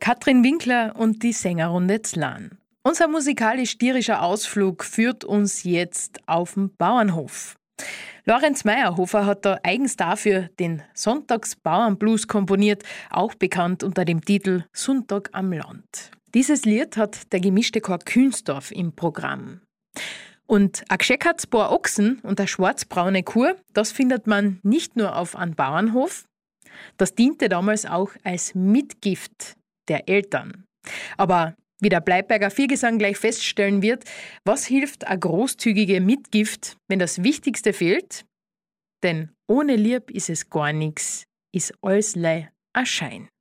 Katrin Winkler und die Sängerrunde Zlan. Unser musikalisch-tierischer Ausflug führt uns jetzt auf den Bauernhof. Lorenz Meyerhofer hat da eigens dafür den Sonntagsbauernblues komponiert, auch bekannt unter dem Titel Sonntag am Land. Dieses Lied hat der gemischte Chor Künsdorf im Programm. Und ein gescheckertes Paar Ochsen und eine schwarzbraune Kuh, das findet man nicht nur auf einem Bauernhof, das diente damals auch als Mitgift der Eltern. Aber wie der Bleiberger Viergesang gleich feststellen wird, was hilft eine großzügige Mitgift, wenn das Wichtigste fehlt? Denn ohne Lieb ist es gar nichts, ist allslein ein Schein.